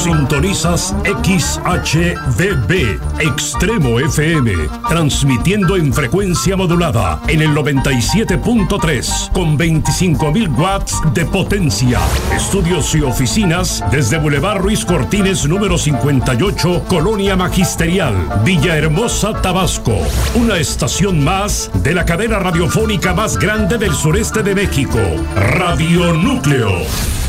Sintonizas XHVB, Extremo FM, transmitiendo en frecuencia modulada en el 97.3 con 25.000 watts de potencia. Estudios y oficinas desde Boulevard Ruiz Cortines número 58, Colonia Magisterial, Villahermosa, Tabasco. Una estación más de la cadena radiofónica más grande del sureste de México, Radio Núcleo.